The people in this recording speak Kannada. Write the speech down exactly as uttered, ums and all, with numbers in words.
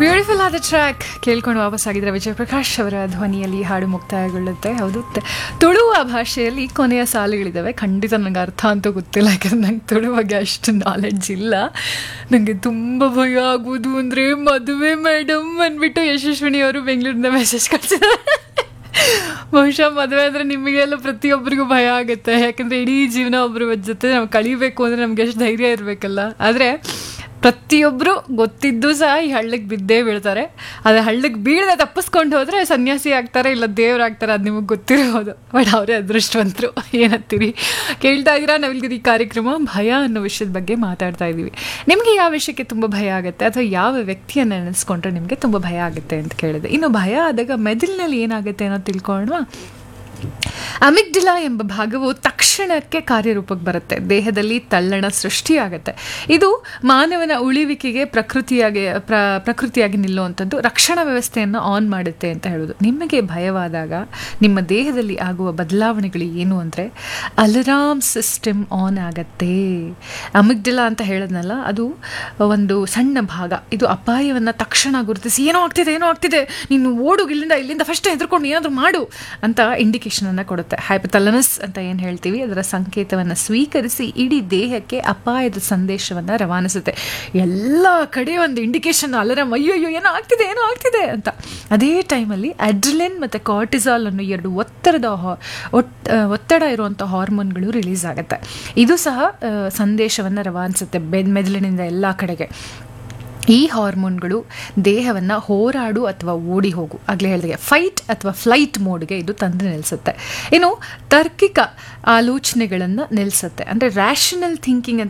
ಬ್ಯೂಟಿಫುಲ್ ಆದ ಟ್ರ್ಯಾಕ್ ಕೇಳ್ಕೊಂಡು ವಾಪಸ್ ಆಗಿದ್ರೆ ವಿಜಯ್ ಪ್ರಕಾಶ್ ಅವರ ಧ್ವನಿಯಲ್ಲಿ ಹಾಡು ಮುಕ್ತಾಯಗೊಳ್ಳುತ್ತೆ. ಹೌದು, ತುಳುವ ಭಾಷೆಯಲ್ಲಿ ಕೊನೆಯ ಸಾಲುಗಳಿದ್ದಾವೆ. ಖಂಡಿತ ನನಗೆ ಅರ್ಥ ಅಂತೂ ಗೊತ್ತಿಲ್ಲ, ಯಾಕಂದ್ರೆ ನಂಗೆ ತುಳು ಬಗ್ಗೆ ಅಷ್ಟು ನಾಲೆಡ್ಜ್ ಇಲ್ಲ. ನನಗೆ ತುಂಬ ಭಯ ಆಗುವುದು ಅಂದರೆ ಮದುವೆ ಮೇಡಮ್ ಅಂದ್ಬಿಟ್ಟು ಯಶಸ್ವಿನಿ ಅವರು ಬೆಂಗಳೂರಿಂದ ಮೆಸೇಜ್ ಕಳಿಸಿದ್ದಾರೆ. ಬಹುಶಃ ಮದುವೆ ಅಂದರೆ ನಿಮಗೆಲ್ಲ ಪ್ರತಿಯೊಬ್ಬರಿಗೂ ಭಯ ಆಗುತ್ತೆ, ಯಾಕಂದರೆ ಇಡೀ ಜೀವನ ಒಬ್ಬರ ಜೊತೆ ನಾವು ಕಳಿಬೇಕು ಅಂದರೆ ನಮ್ಗೆ ಎಷ್ಟು ಧೈರ್ಯ ಇರಬೇಕಲ್ಲ. ಆದರೆ ಪ್ರತಿಯೊಬ್ಬರು ಗೊತ್ತಿದ್ದು ಸಹ ಈ ಹಳ್ಳಕ್ಕೆ ಬಿದ್ದೇ ಬೀಳ್ತಾರೆ. ಅದು ಹಳ್ಳಕ್ಕೆ ಬೀಳದೆ ತಪ್ಪಿಸ್ಕೊಂಡು ಹೋದರೆ ಸನ್ಯಾಸಿ ಆಗ್ತಾರೆ, ಇಲ್ಲ ದೇವರಾಗ್ತಾರೆ, ಅದು ನಿಮಗೆ ಗೊತ್ತಿರೋದು. ಬಟ್ ಅವರೇ ಅದೃಷ್ಟವಂತರು. ಏನತ್ತೀರಿ? ಕೇಳ್ತಾ ಇದ್ದೀರಾ ನಾವಿಲ್ಗಿದ ಈ ಕಾರ್ಯಕ್ರಮ ಭಯ ಅನ್ನೋ ವಿಷಯದ ಬಗ್ಗೆ ಮಾತಾಡ್ತಾ ಇದ್ದೀವಿ. ನಿಮಗೆ ಯಾವ ವಿಷಯಕ್ಕೆ ತುಂಬ ಭಯ ಆಗುತ್ತೆ ಅಥವಾ ಯಾವ ವ್ಯಕ್ತಿಯನ್ನು ನೆನೆಸ್ಕೊಂಡ್ರೆ ನಿಮಗೆ ತುಂಬ ಭಯ ಆಗುತ್ತೆ ಅಂತ ಕೇಳಿದೆ. ಇನ್ನು ಭಯ ಆದಾಗ ಮೆದುಳಿನಲ್ಲಿ ಏನಾಗುತ್ತೆ ಅನ್ನೋ ತಿಳ್ಕೊಳ್ಳೋಣ. ಅಮಿಗ್ಡಲಾ ಎಂಬ ಭಾಗವು ತಕ್ಷಣಕ್ಕೆ ಕಾರ್ಯರೂಪಕ್ಕೆ ಬರುತ್ತೆ. ದೇಹದಲ್ಲಿ ತಲ್ಲಣ ಸೃಷ್ಟಿಯಾಗುತ್ತೆ. ಇದು ಮಾನವನ ಉಳಿವಿಕೆಗೆ ಪ್ರಕೃತಿಯಾಗಿ ಪ್ರ ಪ್ರಕೃತಿಯಾಗಿ ನಿಲ್ಲುವಂಥದ್ದು, ರಕ್ಷಣಾ ವ್ಯವಸ್ಥೆಯನ್ನು ಆನ್ ಮಾಡುತ್ತೆ ಅಂತ ಹೇಳೋದು. ನಿಮಗೆ ಭಯವಾದಾಗ ನಿಮ್ಮ ದೇಹದಲ್ಲಿ ಆಗುವ ಬದಲಾವಣೆಗಳು ಏನು ಅಂದರೆ ಅಲಾರಾಮ್ ಸಿಸ್ಟಮ್ ಆನ್ ಆಗತ್ತೆ. ಅಮಿಗ್ಡಲಾ ಅಂತ ಹೇಳೋದ್ನಲ್ಲ, ಅದು ಒಂದು ಸಣ್ಣ ಭಾಗ. ಇದು ಅಪಾಯವನ್ನು ತಕ್ಷಣ ಗುರುತಿಸಿ ಏನೋ ಆಗ್ತಿದೆ ಏನೋ ಆಗ್ತಿದೆ ನೀನು ಓಡು, ಇಲ್ಲಿಂದ ಇಲ್ಲಿಂದ ಫಸ್ಟ್ ಹೆದರ್ಕೊಂಡು ಏನಾದರೂ ಮಾಡು ಅಂತ ಇಂಡಿಕೇಶನನ್ನು ಕೊಡುತ್ತೆ. ಹೈಪೋಥಾಲಮಸ್ ಅಂತ ಏನು ಹೇಳ್ತೀವಿ, ಅದರ ಸಂಕೇತವನ್ನು ಸ್ವೀಕರಿಸಿ ಇಡೀ ದೇಹಕ್ಕೆ ಅಪಾಯದ ಸಂದೇಶವನ್ನು ರವಾನಿಸುತ್ತೆ. ಎಲ್ಲ ಕಡೆ ಒಂದು ಇಂಡಿಕೇಶನ್, ಅಲಾರಾಮ್, ಅಯ್ಯೋ ಏನೋ ಆಗ್ತಿದೆ ಏನೋ ಆಗ್ತಿದೆ ಅಂತ. ಅದೇ ಟೈಮಲ್ಲಿ ಅಡ್ರಿಲಿನ್ ಮತ್ತು ಕಾರ್ಟಿಸಾಲ್ ಅನ್ನೋ ಎರಡು ಒತ್ತಡದ ಒತ್ತಡ ಇರುವಂಥ ಹಾರ್ಮೋನ್ಗಳು ರಿಲೀಸ್ ಆಗುತ್ತೆ. ಇದು ಸಹ ಸಂದೇಶವನ್ನು ರವಾನಿಸುತ್ತೆ ಬೆನ್ ಮೆದುಳಿನಿಂದ ಎಲ್ಲ ಕಡೆಗೆ. ಈ ಹಾರ್ಮೋನ್ಗಳು ದೇಹವನ್ನು ಹೋರಾಡು ಅಥವಾ ಓಡಿ ಹೋಗು, ಆಗಲೇ ಹೇಳಿದೆ ಫೈಟ್ ಅಥವಾ ಫ್ಲೈಟ್ ಮೋಡ್ಗೆ ಇದು ತಂದು ನಿಲ್ಲಿಸುತ್ತೆ. ಇನ್ನು ತಾರ್ಕಿಕ ಆಲೋಚನೆಗಳನ್ನು ನಿಲ್ಲಿಸುತ್ತೆ. ಅಂದರೆ ರ್ಯಾಷನಲ್ ಥಿಂಕಿಂಗ್ ಅಂತ